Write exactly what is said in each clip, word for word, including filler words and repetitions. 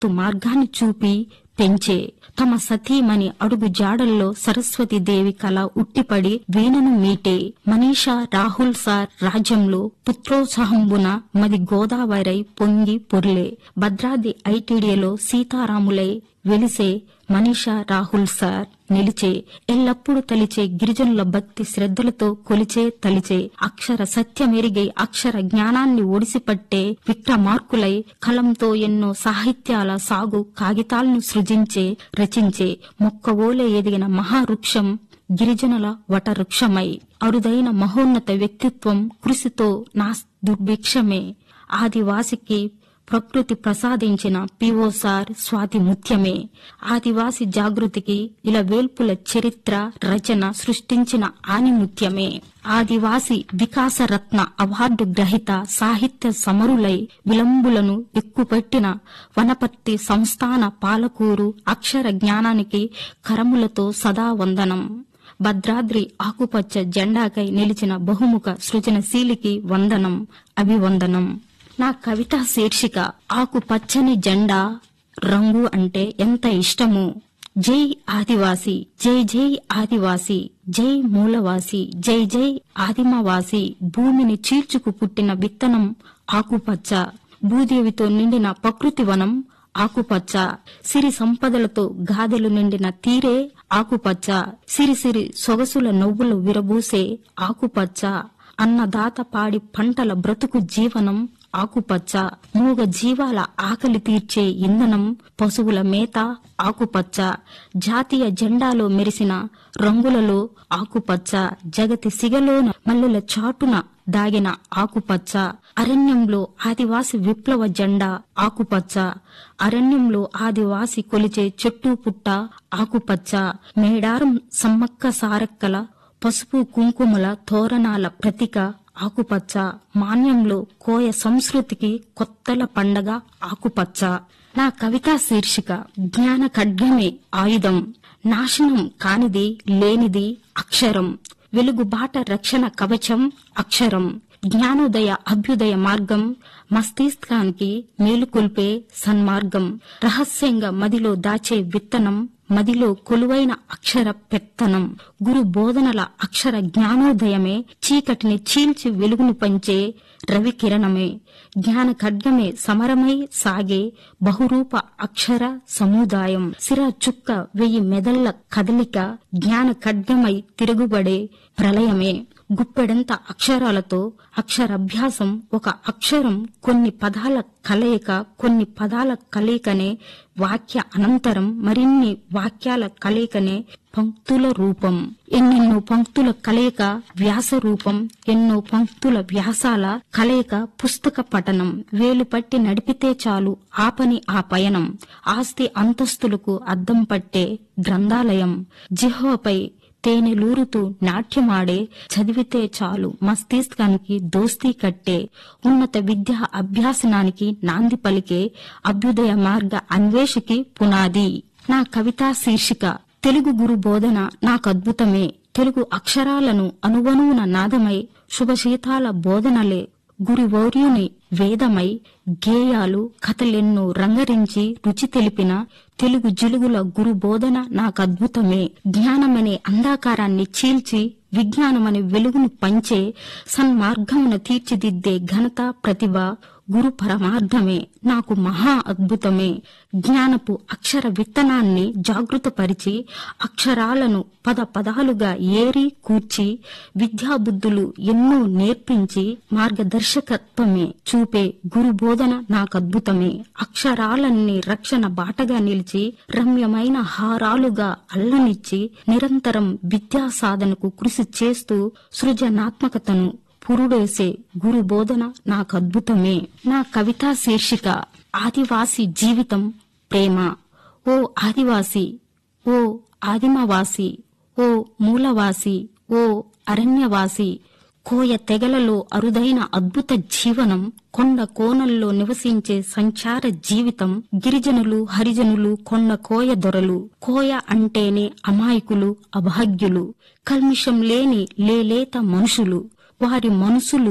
మార్గాన్ని చూపి పెంచే. తమ సతీమణి అడుగు జాడల్లో సరస్వతీదేవి కళ ఉట్టిపడి వీణను మీటే. మనీషా రాహుల్ సార్ రాజ్యంలో పుత్రోత్సాహంబున మది గోదావరై పొంగి పొర్లే. భద్రాద్రి ఐటీడీలో సీతారాములై వెలిసే మనీషా రాహుల్ సార్ నిలిచే. ఎల్లప్పుడూ తలిచే గిరిజనుల భక్తి శ్రద్ధలతో కొలిచే తలిచే. అక్షర సత్యమెరిగై అక్షర జ్ఞానాన్ని ఒడిసిపట్టే విక్రమార్కులై కలంతో ఎన్నో సాహిత్యాల సాగు కాగితాలను సృజించే రచించే. మొక్కవోలే ఎదిగిన మహావృక్షం గిరిజనుల వటవృక్షమై. అరుదైన మహోన్నత వ్యక్తిత్వం కృషితో నా దుర్భిక్షమే. ఆదివాసికి ప్రకృతి ప్రసాదించిన పిఓసార్ స్వాతి ముత్యమే. ఆదివాసి జాగృతికి ఇలవేల్పుల చరిత్ర రచన సృష్టించిన ఆనిముత్యమే. ఆదివాసి వికాస రత్న అవార్డు గ్రహీత సాహిత్య సమరులై విలంబులను ఎక్కుపెట్టిన వనపర్తి సంస్థాన పాలకూరు అక్షర జ్ఞానానికి కరములతో సదా వందనం. భద్రాద్రి ఆకుపచ్చ జెండాకై నిలిచిన బహుముఖ సృజనశీలికి వందనం అభివందనం. నా కవిత శీర్షిక ఆకుపచ్చని జెండా రంగు అంటే ఎంత ఇష్టము. జై ఆదివాసి, జై జై ఆదివాసి, జై మూలవాసి, జై జై ఆదిమవాసి. భూమిని చీల్చుకు పుట్టిన విత్తనం ఆకుపచ్చ. భూదేవితో నిండిన ప్రకృతి వనం ఆకుపచ్చ. సిరి సంపదలతో గాదెలు నిండిన తీరే ఆకుపచ్చ. సిరిసిరి సొగసుల నవ్వులు విరబూసే ఆకుపచ్చ. అన్నదాత పాడి పంటల బ్రతుకు జీవనం ఆకుపచ్చ. మూగ జీవాల ఆకలి తీర్చే ఇంధనం పశువుల మేత ఆకుపచ్చ. జాతీయ జెండాలో మెరిసిన రంగులలో ఆకుపచ్చ. జగతి సిగలోన మల్లెల చాటున దాగిన ఆకుపచ్చ. అరణ్యంలో ఆదివాసి విప్లవ జెండా ఆకుపచ్చ. అరణ్యంలో ఆదివాసి కొలిచే చెట్టు పుట్ట ఆకుపచ్చ. మేడారం సమ్మక్క సారక్కల పసుపు కుంకుమల తోరణాల ప్రతీక ఆకుపచ్చ. మాన్యంలో కోయ సంస్కృతికి కొత్తల పండగ ఆకుపచ్చ. నా కవితా శీర్షిక జ్ఞాన ఖడ్గమే ఆయుధం. నాశనం కానిది లేనిది అక్షరం. వెలుగుబాట రక్షణ కవచం అక్షరం. జ్ఞానోదయ అభ్యుదయ మార్గం మస్తిష్కానికి మేలుకొల్పే సన్మార్గం. రహస్యంగా మదిలో దాచే విత్తనం మదిలో కొలువైన అక్షర పెత్తనం. గురు బోధనల అక్షర జ్ఞానోదయమే చీకటిని చీల్చి వెలుగును పంచే రవికిరణమే. జ్ఞాన ఖడ్గమే సమరమై సాగే బహురూప అక్షర సముదాయం. సిర చుక్క వెయ్యి మెదళ్ల కదలిక జ్ఞాన ఖడ్గమై తిరుగుబడే ప్రళయమే. గుప్పెడంత అక్షరాలతో అక్షరాభ్యాసం ఒక అక్షరం కొన్ని పదాల కలయిక. కొన్ని పదాల కలయికనే వాక్య అనంతరం మరిన్ని వాక్యాల కలయికనే పంక్తుల రూపం. ఎన్నెన్నో పంక్తుల కలయిక వ్యాస రూపం. ఎన్నో పంక్తుల వ్యాసాల కలయిక పుస్తక పఠనం. వేలు పట్టి నడిపితే చాలు ఆపని ఆ పయనం. ఆస్తి అంతస్తులకు అద్దం పట్టే గ్రంథాలయం. జిహ్వపై తేనెలూరుతూ నాట్యమాడే చదివితే చాలు మస్తిష్కానికి దోస్తీ కట్టే. ఉన్నత విద్యా అభ్యాసనానికి నాంది పలికే అభ్యుదయ మార్గ అన్వేషికి పునాది. నా కవితా శీర్షిక తెలుగు గురు బోధన నాకద్భుతమే. తెలుగు అక్షరాలను అనువనువున నాదమై శుభశీతాల బోధనలే గురువౌర్యుని వేదమై. గేయాలు కథలెన్నో రంగరించి రుచి తెలిపిన తెలుగు జిలుగుల గురు బోధన నాకద్భుతమే. జ్ఞానమనే అంధాకారాన్ని చీల్చి విజ్ఞానమనే వెలుగును పంచే సన్మార్గమున తీర్చిదిద్దే ఘనత ప్రతిభ గురు పరమార్థమే నాకు మహా అద్భుతమే. జ్ఞానపు అక్షర విత్తనాన్ని జాగృతపరిచి అక్షరాలను పద పదాలుగా ఏరి కూర్చి విద్యాబుద్ధులు ఎన్నో నేర్పించి మార్గదర్శకత్వమే చూపే గురు బోధన నాకద్భుతమే. అక్షరాలన్నీ రక్షణ బాటగా నిలిచి రమ్యమైన హారాలుగా అల్లనిచ్చి నిరంతరం విద్యా సాధనకు కృషి చేస్తూ సృజనాత్మకతను పురుడేసే గురు బోధన నాకద్భుతమే. నా కవితా శీర్షిక ఆదివాసి జీవితం ప్రేమ. ఓ ఆదివాసి, ఓ ఆదిమవాసి, ఓ మూలవాసి, ఓ అరణ్యవాసి. కోయ తెగలలో అరుదైన అద్భుత జీవనం. కొండ కోనల్లో నివసించే సంచార జీవితం. గిరిజనులు హరిజనులు కొండ కోయ దొరలు. కోయ అంటేనే అమాయకులు అభాగ్యులు. కల్మిషం లేని లేలేత మనుషులు. వారి మనసులు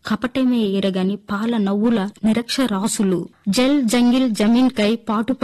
కపటమే ఎరగని పాల నవ్వుల నిరక్షరాసులు. జల్ జంగిల్ జమీన్ కై పాటు